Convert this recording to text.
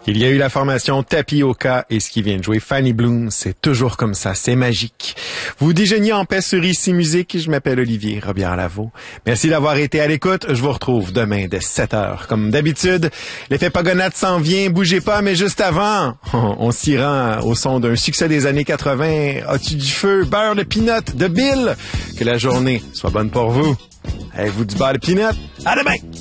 Il y a eu la formation Tapioca et ce qui vient de jouer Fanny Bloom, c'est toujours comme ça, c'est magique. Vous déjeuniez en paix sur Ici Musique, je m'appelle Olivier Robillard-Lavaux. Merci d'avoir été à l'écoute, je vous retrouve demain dès 7h. Comme d'habitude, l'effet Pagonade s'en vient, bougez pas, mais juste avant, on s'y rend au son d'un succès des années 80, As-tu du feu, beurre de pinot de Bill. Que la journée soit bonne pour vous. Avez-vous du beurre de pinot? À demain!